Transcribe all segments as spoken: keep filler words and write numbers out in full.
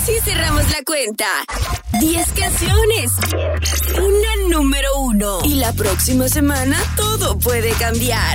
Así cerramos la cuenta. diez canciones. Una número uno. Y la próxima semana todo puede cambiar.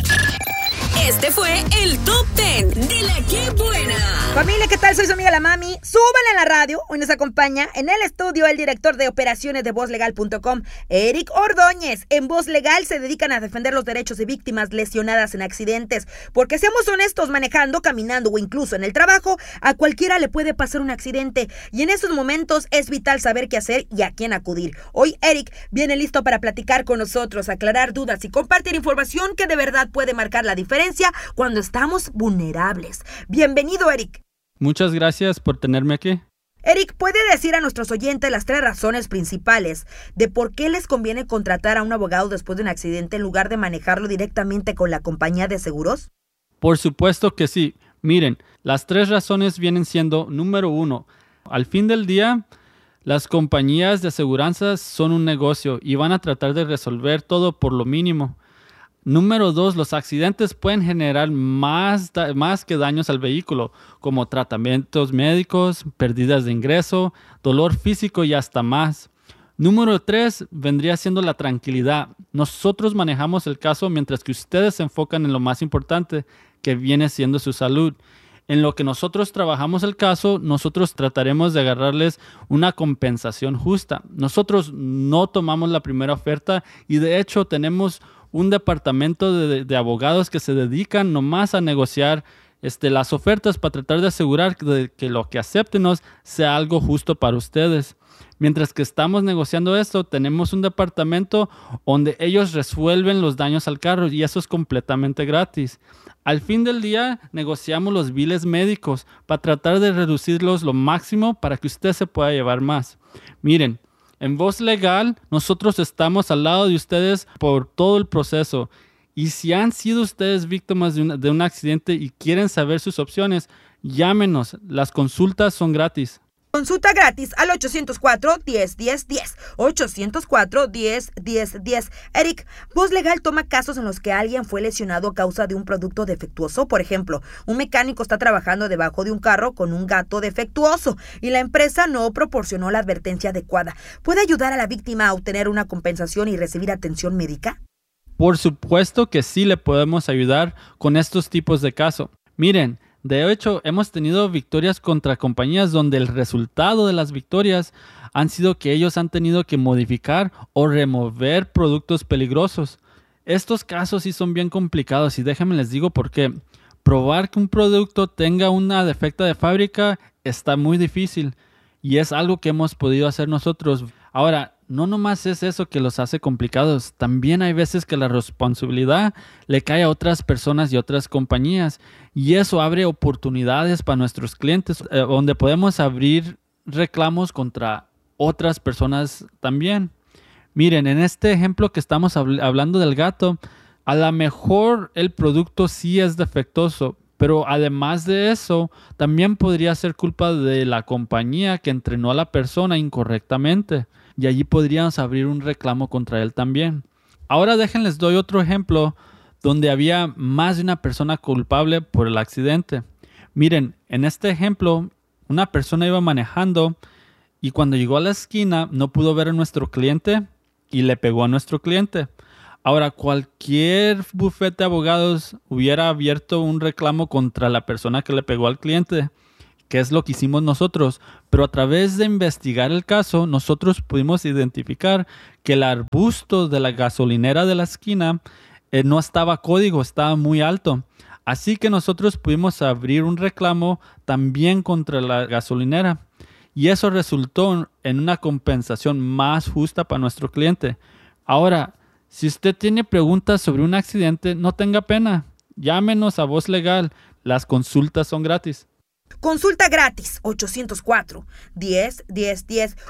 Este fue el Top diez de La Que Buena. Familia, ¿qué tal? Soy su amiga la Mami. Súbala en la radio. Hoy nos acompaña en el estudio el director de operaciones de voz legal punto com, Eric Ordóñez. En Voz Legal se dedican a defender los derechos de víctimas lesionadas en accidentes. Porque seamos honestos, manejando, caminando o incluso en el trabajo, a cualquiera le puede pasar un accidente. Y en esos momentos es vital saber qué hacer y a quién acudir. Hoy Eric viene listo para platicar con nosotros, aclarar dudas y compartir información que de verdad puede marcar la diferencia cuando estamos vulnerables. Bienvenido, Eric. Muchas gracias por tenerme aquí. Eric, ¿puede decir a nuestros oyentes las tres razones principales de por qué les conviene contratar a un abogado después de un accidente en lugar de manejarlo directamente con la compañía de seguros? Por supuesto que sí. Miren, las tres razones vienen siendo, número uno, al fin del día, las compañías de aseguranzas son un negocio y van a tratar de resolver todo por lo mínimo. Número dos, los accidentes pueden generar más, da- más que daños al vehículo, como tratamientos médicos, pérdidas de ingreso, dolor físico y hasta más. Número tres, vendría siendo la tranquilidad. Nosotros manejamos el caso mientras que ustedes se enfocan en lo más importante, que viene siendo su salud. En lo que nosotros trabajamos el caso, nosotros trataremos de agarrarles una compensación justa. Nosotros no tomamos la primera oferta y de hecho tenemos un departamento de, de abogados que se dedican nomás a negociar este, las ofertas para tratar de asegurar que, que lo que acéptenos sea algo justo para ustedes. Mientras que estamos negociando esto, tenemos un departamento donde ellos resuelven los daños al carro y eso es completamente gratis. Al fin del día, negociamos los biles médicos para tratar de reducirlos lo máximo para que usted se pueda llevar más. Miren, en Voz Legal, nosotros estamos al lado de ustedes por todo el proceso. Y si han sido ustedes víctimas de un, de un accidente y quieren saber sus opciones, llámenos. Las consultas son gratis. Consulta gratis al ochocientos cuatro, diez, diez, diez. ochocientos cuatro, diez, diez, diez. Eric, Voz Legal toma casos en los que alguien fue lesionado a causa de un producto defectuoso. Por ejemplo, un mecánico está trabajando debajo de un carro con un gato defectuoso y la empresa no proporcionó la advertencia adecuada. ¿Puede ayudar a la víctima a obtener una compensación y recibir atención médica? Por supuesto que sí le podemos ayudar con estos tipos de casos. Miren, de hecho, hemos tenido victorias contra compañías donde el resultado de las victorias han sido que ellos han tenido que modificar o remover productos peligrosos. Estos casos sí son bien complicados y déjenme les digo por qué. Probar que un producto tenga una defecta de fábrica está muy difícil y es algo que hemos podido hacer nosotros. Ahora, no nomás es eso que los hace complicados, también hay veces que la responsabilidad le cae a otras personas y otras compañías y eso abre oportunidades para nuestros clientes eh, donde podemos abrir reclamos contra otras personas también. Miren, en este ejemplo que estamos habl- hablando del gato, a lo mejor el producto sí es defectuoso, pero además de eso, también podría ser culpa de la compañía que entrenó a la persona incorrectamente. Y allí podríamos abrir un reclamo contra él también. Ahora déjenles doy otro ejemplo donde había más de una persona culpable por el accidente. Miren, en este ejemplo, una persona iba manejando y cuando llegó a la esquina no pudo ver a nuestro cliente y le pegó a nuestro cliente. Ahora, cualquier bufete de abogados hubiera abierto un reclamo contra la persona que le pegó al cliente, que es lo que hicimos nosotros, pero a través de investigar el caso, nosotros pudimos identificar que el arbusto de la gasolinera de la esquina eh, no estaba código, estaba muy alto. Así que nosotros pudimos abrir un reclamo también contra la gasolinera y eso resultó en una compensación más justa para nuestro cliente. Ahora, si usted tiene preguntas sobre un accidente, no tenga pena, llámenos a Voz Legal, las consultas son gratis. Consulta gratis, ochocientos cuatro, diez, diez, diez.